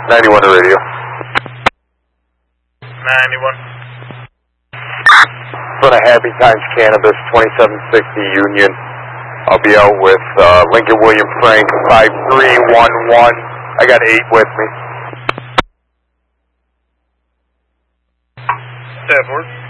91 to radio. 91. Front of Happy Times Cannabis, 2760 Union. I'll be out with Lincoln William Frank, 5311. I got 8 with me. Step forward.